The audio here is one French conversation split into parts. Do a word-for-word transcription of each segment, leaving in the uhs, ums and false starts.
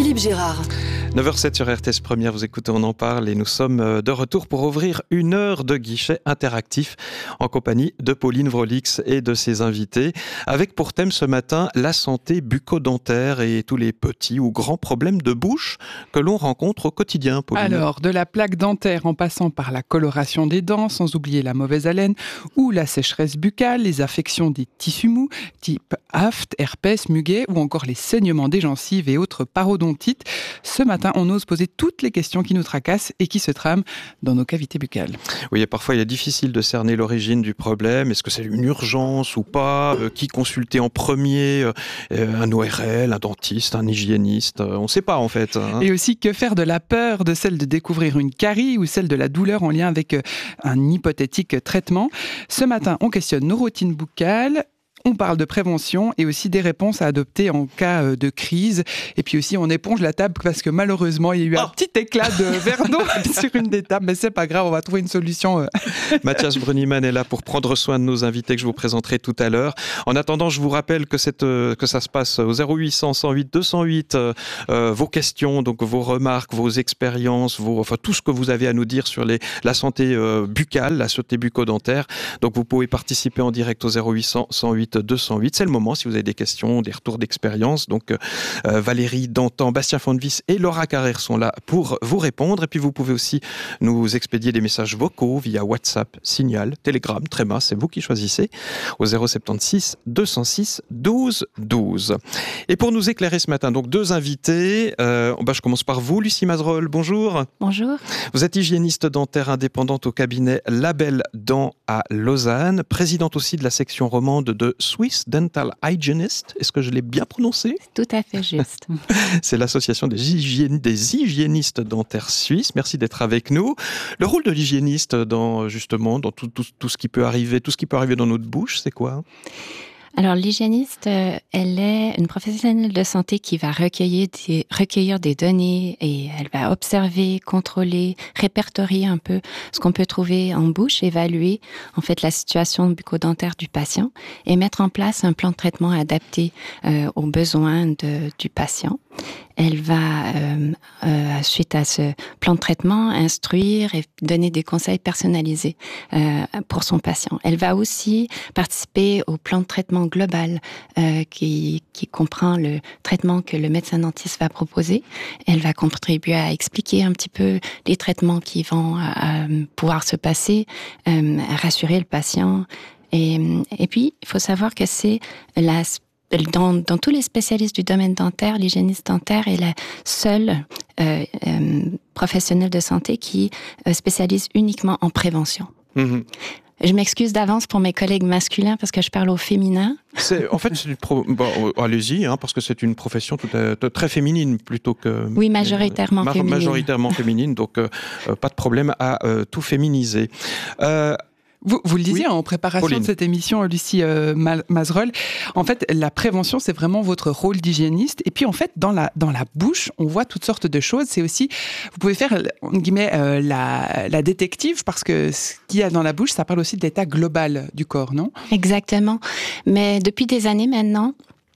Philippe Gérard. neuf heures sept sur R T S Première, vous écoutez, on en parle et nous sommes de retour pour ouvrir une heure de guichet interactif en compagnie de Pauline Wrolix et de ses invités, avec pour thème ce matin la santé bucco-dentaire et tous les petits ou grands problèmes de bouche que l'on rencontre au quotidien, Pauline. Alors, de la plaque dentaire en passant par la coloration des dents, sans oublier la mauvaise haleine ou la sécheresse buccale, les affections des tissus mous, type aphte, herpès, muguet ou encore les saignements des gencives et autres parodontites. Ce matin, on ose poser toutes les questions qui nous tracassent et qui se trament dans nos cavités buccales. Oui, et parfois il est difficile de cerner l'origine du problème. Est-ce que c'est une urgence ou pas? euh, Qui consulter en premier? euh, Un O R L, un dentiste, un hygiéniste? euh, On ne sait pas en fait. Hein. Et aussi, que faire de la peur, de celle de découvrir une carie ou celle de la douleur en lien avec un hypothétique traitement? Ce matin, on questionne nos routines buccales. On parle de prévention et aussi des réponses à adopter en cas de crise. Et puis aussi, on éponge la table parce que malheureusement, il y a eu un oh petit éclat de verre d'eau sur une des tables. Mais c'est pas grave, on va trouver une solution. Mathias Brunniman est là pour prendre soin de nos invités que je vous présenterai tout à l'heure. En attendant, je vous rappelle que, cette, que ça se passe au zéro huit cent, cent huit, deux cent huit. Euh, euh, vos questions, donc vos remarques, vos expériences, vos, enfin tout ce que vous avez à nous dire sur les, la santé euh, buccale, la santé bucco-dentaire. Donc vous pouvez participer en direct au zéro huit cent, cent huit, deux cent huit. C'est le moment si vous avez des questions, des retours d'expérience. Donc euh, Valérie Dantan, Bastien Fondevis et Laura Carrère sont là pour vous répondre. Et puis vous pouvez aussi nous expédier des messages vocaux via WhatsApp, Signal, Telegram, Tréma, c'est vous qui choisissez, au zéro sept six, deux cent six, douze douze. Et pour nous éclairer ce matin, donc deux invités. Euh, bah, je commence par vous, Lucie Mazerolles. Bonjour. Bonjour. Vous êtes hygiéniste dentaire indépendante au cabinet Label Dents à Lausanne, présidente aussi de la section romande de Swiss Dental Hygienist. Est-ce que je l'ai bien prononcé? Tout à fait juste. C'est l'association des, hygién... des hygiénistes dentaires suisses. Merci d'être avec nous. Le rôle de l'hygiéniste dans, justement, dans tout, tout, tout ce qui peut arriver, tout ce qui peut arriver dans notre bouche, c'est quoi? Alors, l'hygiéniste, euh, elle est une professionnelle de santé qui va recueillir des, recueillir des données et elle va observer, contrôler, répertorier un peu ce qu'on peut trouver en bouche, évaluer en fait la situation bucco-dentaire du patient et mettre en place un plan de traitement adapté euh, aux besoins de, du patient. Elle va, euh, euh, suite à ce plan de traitement, instruire et donner des conseils personnalisés euh, pour son patient. Elle va aussi participer au plan de traitement global euh, qui, qui comprend le traitement que le médecin dentiste va proposer. Elle va contribuer à expliquer un petit peu les traitements qui vont euh, pouvoir se passer, euh, à rassurer le patient. Et, et puis, il faut savoir que c'est la Dans, dans tous les spécialistes du domaine dentaire, l'hygiéniste dentaire est la seule euh, euh, professionnelle de santé qui euh, spécialise uniquement en prévention. Mmh. Je m'excuse d'avance pour mes collègues masculins parce que je parle au féminin. C'est, en fait, c'est une pro... bon, allez-y, hein, parce que c'est une profession tout à, très féminine plutôt que... Oui, majoritairement euh, féminine. Majoritairement féminine, donc euh, pas de problème à euh, tout féminiser. Euh, Vous, vous le disiez, oui, en préparation Pauline. de cette émission, Lucie euh, Mazerolles, en fait, la prévention, c'est vraiment votre rôle d'hygiéniste. Et puis, en fait, dans la, dans la bouche, on voit toutes sortes de choses. C'est aussi, vous pouvez faire, en guillemets, euh, la, la détective, parce que ce qu'il y a dans la bouche, ça parle aussi de l'état global du corps, non? Exactement. Mais depuis des années maintenant,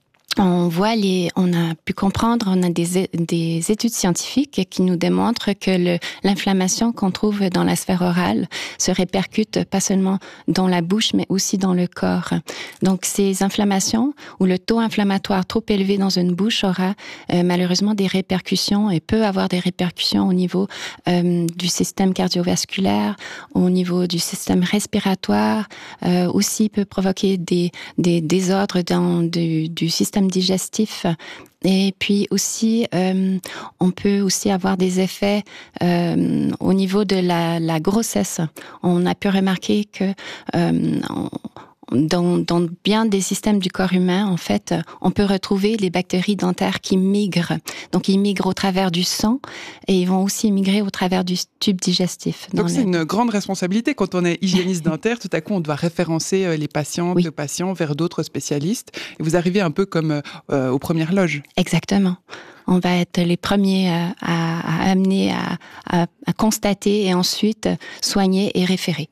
on voit les, on a pu comprendre, on a des, des études scientifiques qui nous démontrent que le, l'inflammation qu'on trouve dans la sphère orale se répercute pas seulement dans la bouche, mais aussi dans le corps. Donc, ces inflammations ou le taux inflammatoire trop élevé dans une bouche aura euh, malheureusement des répercussions et peut avoir des répercussions au niveau euh, du système cardiovasculaire, au niveau du système respiratoire, euh, aussi peut provoquer des, des désordres dans du, du système digestif. Et puis aussi, euh, on peut aussi avoir des effets euh, au niveau de la, la grossesse. On a pu remarquer que euh, on, Dans, dans bien des systèmes du corps humain, en fait, on peut retrouver les bactéries dentaires qui migrent. Donc, ils migrent au travers du sang et ils vont aussi migrer au travers du tube digestif. Donc, c'est le... une grande responsabilité. Quand on est hygiéniste dentaire, tout à coup, on doit référencer les patientes, oui. les patients vers d'autres spécialistes. Et vous arrivez un peu comme euh, aux premières loges. Exactement. On va être les premiers à, à, à amener à, à, à constater et ensuite soigner et référer.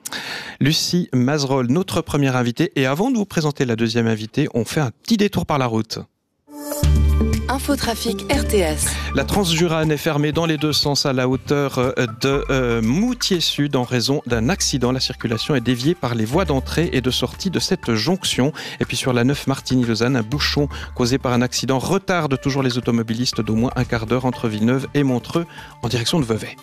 Lucie Mazerolles, notre première invitée. Et avant de vous présenter la deuxième invitée, on fait un petit détour par la route. Infotrafic R T S. La Transjurane est fermée dans les deux sens à la hauteur de euh, Moutier-Sud en raison d'un accident. La circulation est déviée par les voies d'entrée et de sortie de cette jonction. Et puis sur la neuf Martigny-Lausanne, un bouchon causé par un accident retarde toujours les automobilistes d'au moins un quart d'heure entre Villeneuve et Montreux en direction de Vevey.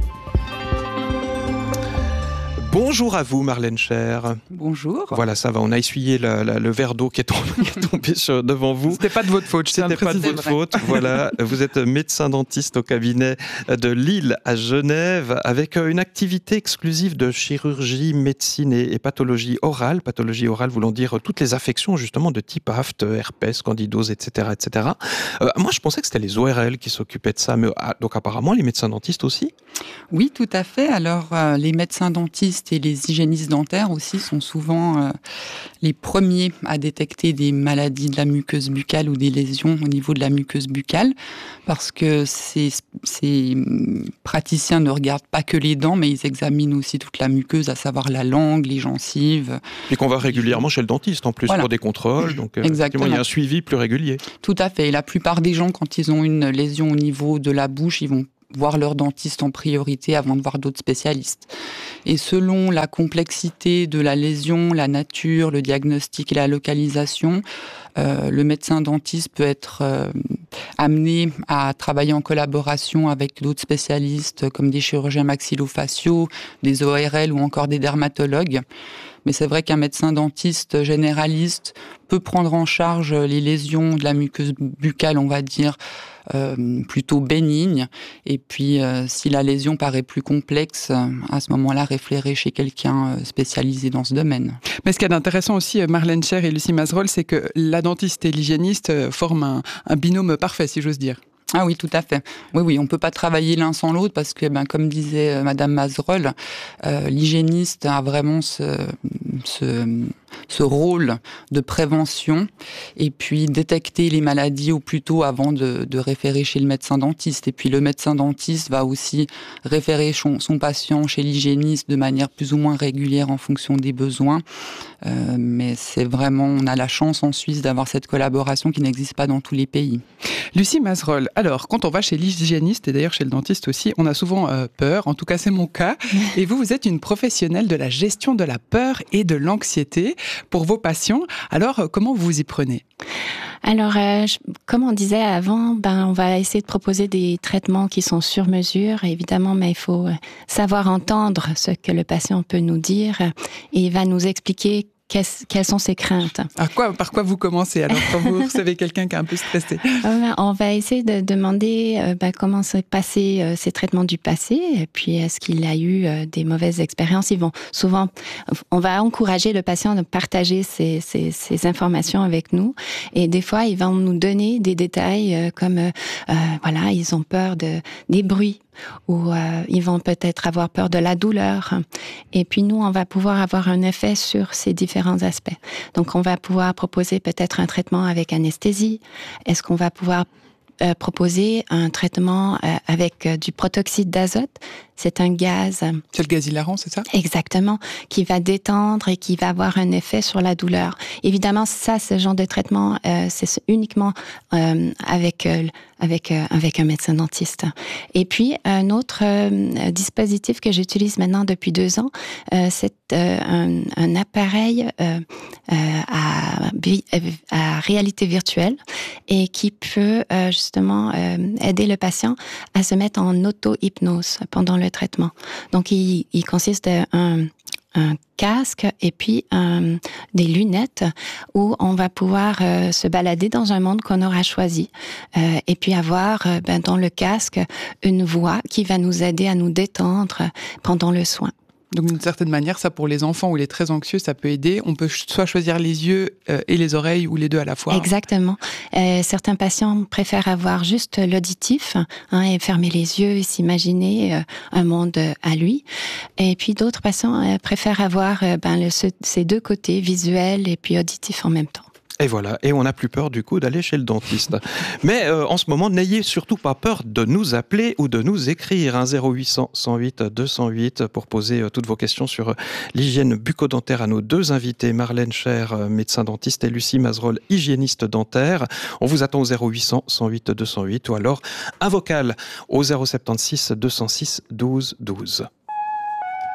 Bonjour à vous, Marlène Cher. Bonjour. Voilà, ça va, on a essuyé la, la, le verre d'eau qui est tombé, qui est tombé sur, devant vous. C'était pas de votre faute, je tiens à C'était pas de votre vrai. faute, voilà. Vous êtes médecin-dentiste au cabinet de Lille à Genève avec une activité exclusive de chirurgie, médecine et, et pathologie orale. Pathologie orale voulant dire toutes les affections justement de type aphte, herpès, candidose, et cetera, et cetera. Euh, moi, je pensais que c'était les O R L qui s'occupaient de ça, mais ah, donc apparemment les médecins-dentistes aussi. Oui, tout à fait. Alors, euh, les médecins-dentistes et les hygiénistes dentaires aussi sont souvent euh, les premiers à détecter des maladies de la muqueuse buccale ou des lésions au niveau de la muqueuse buccale, parce que ces, ces praticiens ne regardent pas que les dents, mais ils examinent aussi toute la muqueuse, à savoir la langue, les gencives. Et qu'on va régulièrement chez le dentiste en plus, voilà, pour des contrôles, donc exactement, il y a un suivi plus régulier. Tout à fait. Et la plupart des gens, quand ils ont une lésion au niveau de la bouche, ils vont voir leur dentiste en priorité avant de voir d'autres spécialistes. Et selon la complexité de la lésion, la nature, le diagnostic et la localisation, euh, le médecin dentiste peut être euh, amené à travailler en collaboration avec d'autres spécialistes comme des chirurgiens maxillofaciaux, des O R L ou encore des dermatologues. Mais c'est vrai qu'un médecin dentiste généraliste peut prendre en charge les lésions de la muqueuse buccale, on va dire, euh, plutôt bénignes. Et puis, euh, si la lésion paraît plus complexe, à ce moment-là, référer chez quelqu'un spécialisé dans ce domaine. Mais ce qui est intéressant aussi, Marlène Cher et Lucie Mazerolles, c'est que la dentiste et l'hygiéniste forment un, un binôme parfait, si j'ose dire. Ah oui, tout à fait. Oui, oui, on ne peut pas travailler l'un sans l'autre parce que, ben, comme disait euh, Madame Mazerolles, euh, l'hygiéniste a vraiment ce, ce, ce rôle de prévention et puis détecter les maladies au plus tôt avant de, de référer chez le médecin dentiste. Et puis le médecin dentiste va aussi référer son, son patient chez l'hygiéniste de manière plus ou moins régulière en fonction des besoins. Euh, mais c'est vraiment, on a la chance en Suisse d'avoir cette collaboration qui n'existe pas dans tous les pays. Lucie Mazerolles, alors quand on va chez l'hygiéniste et d'ailleurs chez le dentiste aussi, on a souvent euh, peur, en tout cas c'est mon cas, et vous, vous êtes une professionnelle de la gestion de la peur et de l'anxiété pour vos patients. Alors euh, comment vous vous y prenez ? Alors, euh, je, comme on disait avant, ben, on va essayer de proposer des traitements qui sont sur mesure, évidemment, mais il faut savoir entendre ce que le patient peut nous dire et il va nous expliquer quelles sont ses craintes. À quoi, par quoi vous commencez alors quand vous recevez quelqu'un qui est un peu stressé? On va essayer de demander euh, bah, comment s'est passé euh, ces traitements du passé, et puis est-ce qu'il a eu euh, des mauvaises expériences. Ils vont souvent, on va encourager le patient de partager ces, ces, ces informations avec nous, et des fois ils vont nous donner des détails euh, comme euh, euh, voilà, ils ont peur de des bruits, ou euh, ils vont peut-être avoir peur de la douleur. Et puis nous, on va pouvoir avoir un effet sur ces différents aspects. Donc on va pouvoir proposer peut-être un traitement avec anesthésie. Est-ce qu'on va pouvoir euh, proposer un traitement euh, avec euh, du protoxyde d'azote? C'est un gaz... C'est le gaz hilarant, c'est ça? Exactement, qui va détendre et qui va avoir un effet sur la douleur. Évidemment, ça, ce genre de traitement, euh, c'est uniquement euh, avec, euh, avec, euh, avec un médecin dentiste. Et puis, un autre euh, dispositif que j'utilise maintenant depuis deux ans, euh, c'est euh, un, un appareil euh, euh, à, à réalité virtuelle et qui peut euh, justement euh, aider le patient à se mettre en auto-hypnose pendant le traitement. Donc, il, il consiste un, un casque et puis un, des lunettes où on va pouvoir euh, se balader dans un monde qu'on aura choisi euh, et puis avoir euh, ben, dans le casque une voix qui va nous aider à nous détendre pendant le soin. Donc d'une certaine manière, ça pour les enfants ou les très anxieux, ça peut aider. On peut soit choisir les yeux euh, et les oreilles ou les deux à la fois. Exactement. Euh, certains patients préfèrent avoir juste l'auditif hein, et fermer les yeux et s'imaginer euh, un monde à lui. Et puis d'autres patients euh, préfèrent avoir euh, ben, le, ce, ces deux côtés, visuel et puis auditif en même temps. Et voilà, et on n'a plus peur du coup d'aller chez le dentiste. Mais euh, en ce moment, n'ayez surtout pas peur de nous appeler ou de nous écrire. Hein, zéro huit cents, cent huit, deux cent huit pour poser euh, toutes vos questions sur euh, l'hygiène bucco-dentaire à nos deux invités, Marlène Cher, euh, médecin dentiste, et Lucie Mazerolles, hygiéniste dentaire. On vous attend au zéro huit cents, cent huit, deux cent huit ou alors un vocal au zéro sept six, deux cent six, douze douze.